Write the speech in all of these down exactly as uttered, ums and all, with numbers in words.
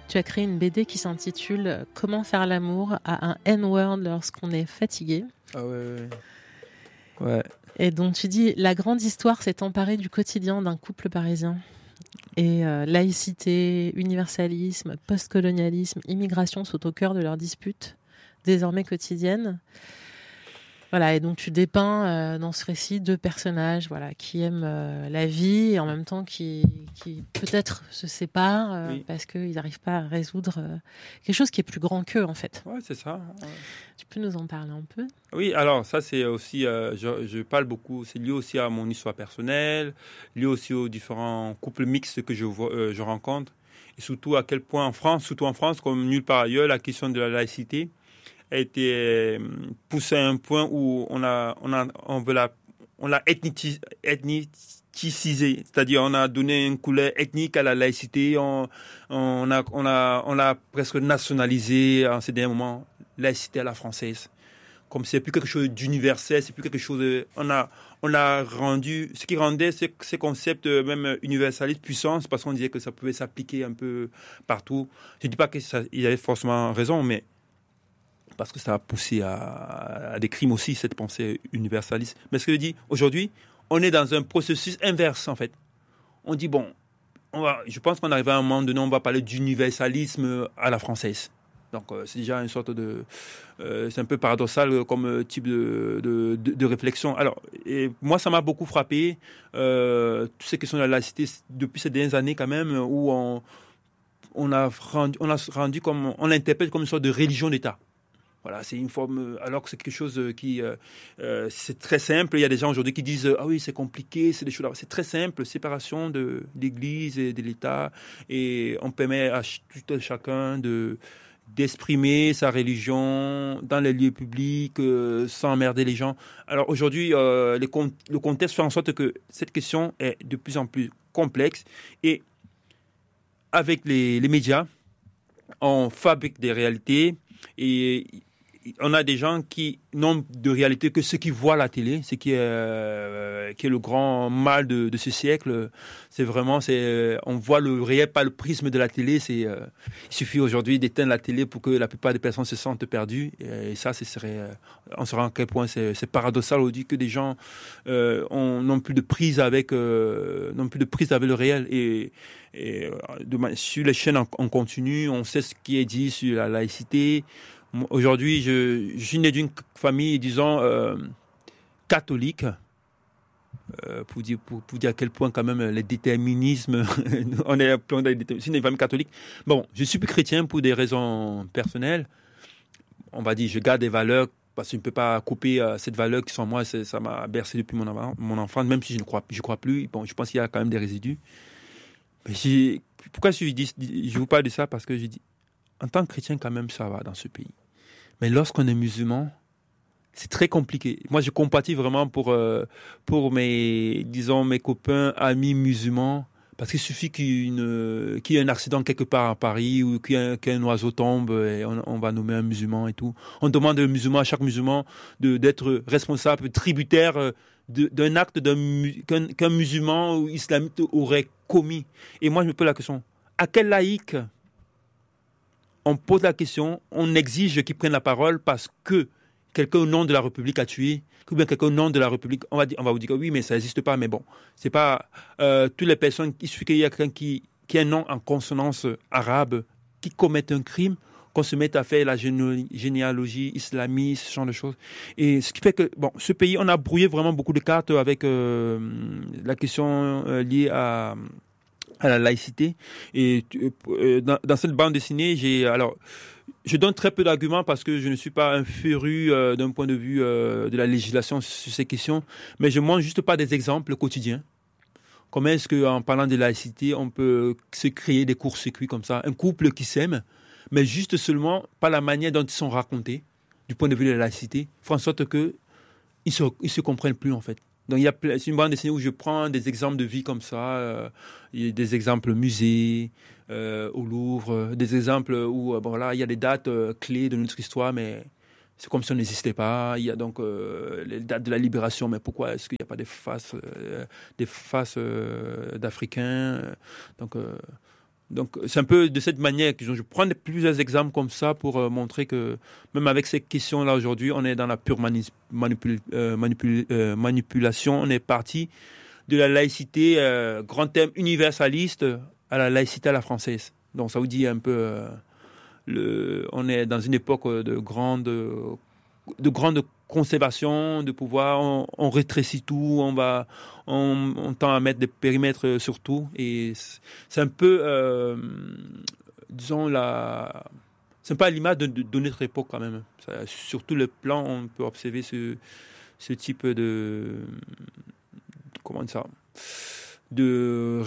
tu as créé une B D qui s'intitule « Comment faire l'amour à un N-word lorsqu'on est fatigué ». Ah ouais, ouais. Ouais. Et donc tu dis « La grande histoire s'est emparée du quotidien d'un couple parisien ». Et euh, laïcité, universalisme, postcolonialisme, immigration sont au cœur de leurs disputes, désormais quotidiennes. Voilà, et donc tu dépeins euh, dans ce récit deux personnages, voilà, qui aiment euh, la vie et en même temps qui, qui peut-être se séparent euh, Oui. parce qu'ils n'arrivent pas à résoudre euh, quelque chose qui est plus grand qu'eux en fait. Ouais, c'est ça. Ouais. Tu peux nous en parler un peu ? Oui, alors ça c'est aussi, euh, je, je parle beaucoup, c'est lié aussi à mon histoire personnelle, lié aussi aux différents couples mixtes que je, vois, euh, je rencontre, et surtout à quel point en France, surtout en France, comme nulle part ailleurs, la question de la laïcité a été poussée à un point où on a, on a, on veut la, on l'a ethnicisé, ethnicisé, c'est-à-dire on a donné une couleur ethnique à la laïcité, on, on a, on a, on l'a presque nationalisé en ces derniers moments, laïcité à la française. Comme c'est plus quelque chose d'universel, c'est plus quelque chose de, on a, on a rendu, ce qui rendait ces, ces concepts même universalistes puissants, c'est parce qu'on disait que ça pouvait s'appliquer un peu partout. Je ne dis pas qu'il avait forcément raison, mais parce que ça a poussé à, à des crimes aussi, cette pensée universaliste. Mais ce que je dis, aujourd'hui, on est dans un processus inverse, en fait. On dit, bon, on va, je pense qu'on arrive à un moment donné, on va parler d'universalisme à la française. Donc, euh, c'est déjà une sorte de... Euh, c'est un peu paradoxal comme type de, de, de, de réflexion. Alors, et moi, ça m'a beaucoup frappé, euh, toutes ces questions de la laïcité, depuis ces dernières années quand même, où on, on, a, rendu, on a rendu comme... On l'interprète comme une sorte de religion d'État. Voilà, c'est une forme, alors que c'est quelque chose qui, euh, euh, c'est très simple. Il y a des gens aujourd'hui qui disent, ah oui, c'est compliqué, c'est des choses, c'est très simple, séparation de l'Église et de l'État, et on permet à tout à chacun de d'exprimer sa religion dans les lieux publics, euh, sans emmerder les gens. Alors aujourd'hui, euh, les con- le contexte fait en sorte que cette question est de plus en plus complexe, et avec les, les médias, on fabrique des réalités, et on a des gens qui n'ont de réalité que ce qu'ils voient à la télé, ce qui est, euh, qui est le grand mal de, de ce siècle. C'est vraiment, c'est, on voit le réel par le prisme de la télé. C'est, euh, il suffit aujourd'hui d'éteindre la télé pour que la plupart des personnes se sentent perdues. Et, et ça, ce serait, euh, on se rend à quel point c'est, c'est paradoxal aujourd'hui que des gens euh, ont, n'ont plus de prise avec, euh, n'ont plus de prise avec le réel. Et, et de, sur les chaînes en, en continu, on sait ce qui est dit sur la laïcité. Aujourd'hui, je, je suis né d'une famille, disons, euh, catholique, euh, pour, dire, pour, pour dire à quel point, quand même, les déterminismes, on est on est une famille catholique. Bon, je suis plus chrétien pour des raisons personnelles. On va dire, je garde des valeurs, parce que je ne peux pas couper euh, cette valeur qui sont moi, ça m'a bercé depuis mon, avant, mon enfance, même si je ne crois, je crois plus. Bon, je pense qu'il y a quand même des résidus. Mais j'ai, pourquoi je, dis, je vous parle de ça? Parce que je dis, en tant que chrétien, quand même, ça va dans ce pays. Mais lorsqu'on est musulman, c'est très compliqué. Moi, je compatis vraiment pour, euh, pour mes, disons, mes copains, amis musulmans, parce qu'il suffit qu'il y ait, une, qu'il y ait un accident quelque part à Paris, ou qu'il y ait un, qu'un oiseau tombe, et on, on va nommer un musulman et tout. On demande aux musulmans, à chaque musulman, de, d'être responsable, tributaire de, d'un acte d'un, qu'un, qu'un musulman ou islamite aurait commis. Et moi, je me pose la question, à quel laïc on pose la question, on exige qu'ils prennent la parole parce que quelqu'un au nom de la République a tué, ou bien quelqu'un au nom de la République, on va, dire, on va vous dire que oui, mais ça n'existe pas, mais bon, c'est pas euh, toutes les personnes, il suffit qu'il y ait quelqu'un qui, qui a un nom en consonance arabe, qui commettent un crime, qu'on se mette à faire la généalogie islamiste, ce genre de choses. Et ce qui fait que, bon, ce pays, on a brouillé vraiment beaucoup de cartes avec euh, la question euh, liée à... à la laïcité. Et euh, dans, dans cette bande dessinée, j'ai alors je donne très peu d'arguments parce que je ne suis pas un féru euh, d'un point de vue euh, de la législation sur ces questions, mais je montre juste pas des exemples quotidiens. Comment est-ce qu'en parlant de laïcité, on peut se créer des courts-circuits comme ça, un couple qui s'aime, mais juste seulement par la manière dont ils sont racontés, du point de vue de la laïcité, font en sorte que ils se, ils se comprennent plus en fait. Donc, il y a, c'est une bande dessinée où je prends des exemples de vie comme ça. Euh, il y a des exemples musées, euh, au Louvre, des exemples où, bon, là, il y a des dates euh, clés de notre histoire, mais c'est comme si on n'existait pas. Il y a donc euh, les dates de la libération, mais pourquoi est-ce qu'il n'y a pas des faces, euh, des faces euh, d'Africains? Donc, euh, Donc, c'est un peu de cette manière que je, je prends plusieurs exemples comme ça pour euh, montrer que même avec ces questions-là aujourd'hui, on est dans la pure mani- manipul- euh, manipul- euh, manipulation. On est parti de la laïcité, euh, grand thème universaliste, à la laïcité à la française. Donc, ça vous dit un peu, euh, le, on est dans une époque de grande, de grande conservation, de pouvoir, on, on rétrécit tout, on va, on, on tend à mettre des périmètres sur tout, et c'est un peu, euh, disons la, c'est pas à l'image de, de, de notre époque quand même. Ça, sur tous les plans, on peut observer ce, ce type de, comment dire ça, de,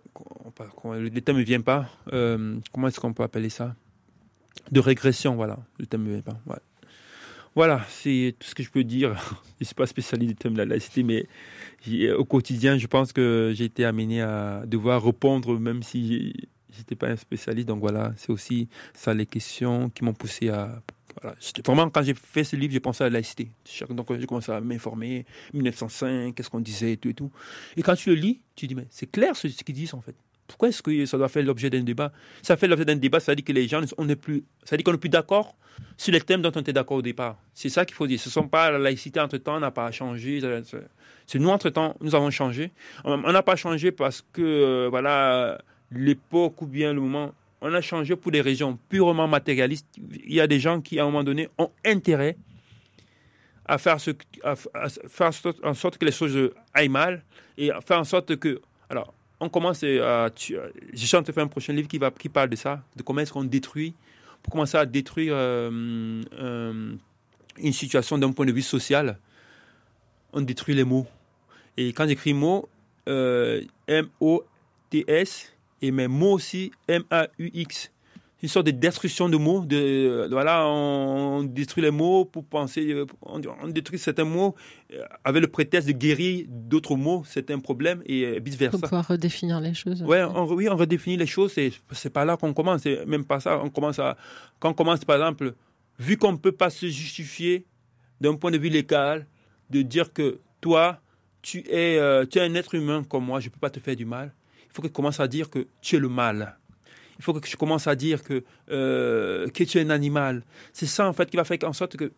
le thème ne vient pas. Euh, comment est-ce qu'on peut appeler ça? De régression, voilà. Le thème ne vient pas. Ouais. Voilà, c'est tout ce que je peux dire. Je ne suis pas spécialiste du thème de la laïcité, mais au quotidien, je pense que j'ai été amené à devoir répondre, même si je n'étais pas un spécialiste. Donc voilà, c'est aussi ça les questions qui m'ont poussé à... Voilà. Vraiment, quand j'ai fait ce livre, j'ai pensé à la laïcité. Donc j'ai commencé à m'informer, mille neuf cent cinq, qu'est-ce qu'on disait, et tout et tout. Et quand tu le lis, tu dis, mais c'est clair ce, ce qu'ils disent en fait. Pourquoi est-ce que ça doit faire l'objet d'un débat? Ça fait l'objet d'un débat, ça veut dire que les gens, on n'est plus, ça veut dire qu'on n'est plus d'accord sur les thèmes dont on était d'accord au départ. C'est ça qu'il faut dire. Ce ne sont pas la laïcité, entre-temps, n'a pas changé. C'est nous, entre-temps, nous avons changé. On n'a pas changé parce que, euh, voilà, l'époque ou bien le moment, on a changé pour des raisons purement matérialistes. Il y a des gens qui, à un moment donné, ont intérêt à faire, ce, à, à faire en sorte que les choses aillent mal et à faire en sorte que... Alors, on commence à... Je suis en train de faire un prochain livre qui, va, qui parle de ça, de comment est-ce qu'on détruit, pour commencer à détruire euh, euh, une situation d'un point de vue social. On détruit les mots. Et quand j'écris mots, euh, M O T S, et mes mots aussi, M A U X. Une sorte de destruction de mots. De, voilà, on, on détruit les mots pour penser... On, on détruit certains mots avec le prétexte de guérir d'autres mots, c'est un problème, et vice-versa. Pour pouvoir redéfinir les choses. Ouais, on, oui, on redéfinit les choses, c'est, c'est pas là qu'on commence, c'est même pas ça. On commence à, quand on commence, par exemple, vu qu'on ne peut pas se justifier d'un point de vue légal, de dire que toi, tu es, euh, tu es un être humain comme moi, je ne peux pas te faire du mal, il faut que je commence à dire que tu es le mal. Il faut que je commence à dire que, euh, que tu es un animal. C'est ça, en fait, qui va faire en sorte que...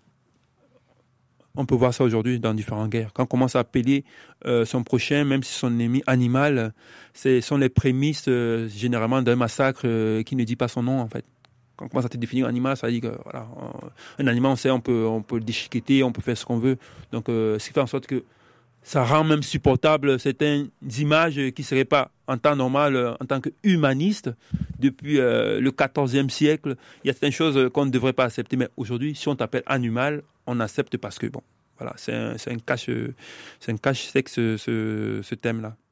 On peut voir ça aujourd'hui dans différentes guerres. Quand on commence à appeler euh, son prochain, même si son ennemi animal, ce sont les prémices euh, généralement d'un massacre euh, qui ne dit pas son nom, en fait. Quand on commence à te définir un animal, ça veut dire que voilà, un animal, on sait, on peut, on peut le déchiqueter, on peut faire ce qu'on veut. Donc, euh, ce qui fait en sorte que ça rend même supportable certaines images qui ne seraient pas en temps normal, en tant qu'humaniste. Depuis euh, le quatorzième siècle, il y a certaines choses qu'on ne devrait pas accepter. Mais aujourd'hui, si on t'appelle animal, on accepte parce que, bon, voilà, c'est un, c'est un cache, c'est un cache-sexe, ce, ce, ce thème-là.